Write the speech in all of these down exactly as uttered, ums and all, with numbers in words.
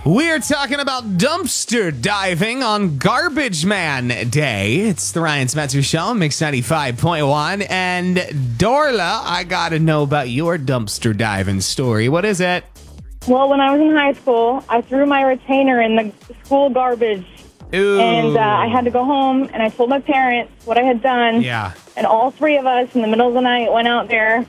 We're talking about dumpster diving on Garbage Man Day. It's the Ryan Smetzer Show, Mix ninety-five point one. And Dorla, I got to know about your dumpster diving story. What is it? Well, when I was in high school, I threw my retainer in the school garbage. Ooh. And uh, I had to go home, and I told my parents what I had done. Yeah. And all three of us in the middle of the night went out there,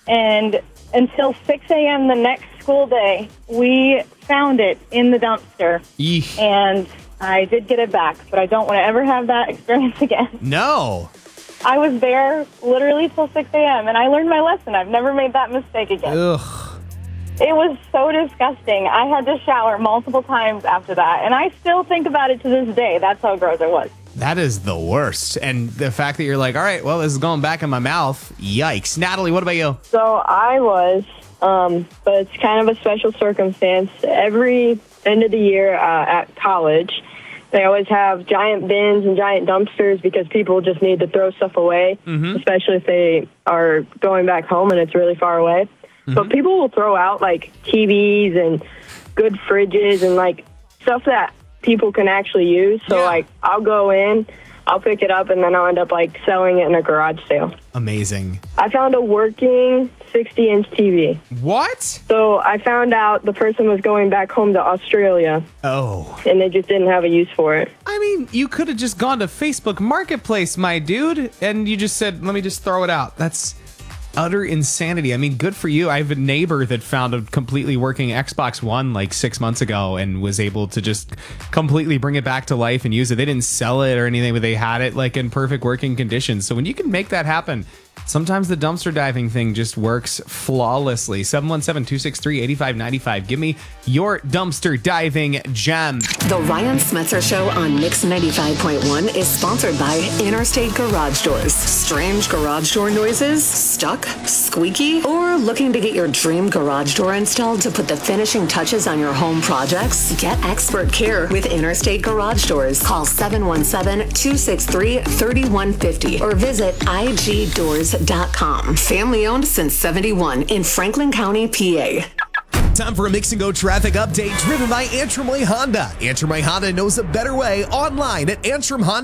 and until six a.m. the next school day, we found it in the dumpster. Eesh. And I did get it back, but I don't want to ever have that experience again. No. I was there literally till six a.m., and I learned my lesson. I've never made that mistake again. Ugh. It was so disgusting. I had to shower multiple times after that, and I still think about it to this day. That's how gross it was. That is the worst. And the fact that you're like, all right, well, this is going back in my mouth. Yikes. Natalie, what about you? So I was, um, but it's kind of a special circumstance. Every end of the year uh, at college, they always have giant bins and giant dumpsters because people just need to throw stuff away, Mm-hmm. especially if they are going back home and it's really far away. Mm-hmm. But people will throw out, like, T Vs and good fridges and, like, stuff that people can actually use. So, Yeah. like, I'll go in, I'll pick it up, and then I'll end up, like, selling it in a garage sale. Amazing. I found a working sixty-inch T V. What? So I found out the person was going back home to Australia, Oh. and they just didn't have a use for it. I mean, you could have just gone to Facebook Marketplace, my dude, and you just said, let me just throw it out. That's utter insanity. I mean, good for you. I have a neighbor that found a completely working Xbox One like six months ago and was able to just completely bring it back to life and use it. They didn't sell it or anything, but they had it like in perfect working condition. So when you can make that happen, sometimes the dumpster diving thing just works flawlessly. seven one seven, two six three, eight five nine five. Give me your dumpster diving gem. The Ryan Smetzer Show on Mix ninety-five point one is sponsored by Interstate Garage Doors. Strange garage door noises? Stuck? Squeaky? Or looking to get your dream garage door installed to put the finishing touches on your home projects? Get expert care with Interstate Garage Doors. Call seven one seven, two six three, three one five zero or visit I G doors dot com. Family owned since seventy-one in Franklin County, P A. Time for a Mix and Go traffic update driven by Antrim Way Honda. Antrim Way Honda knows a better way online at Antrim Honda.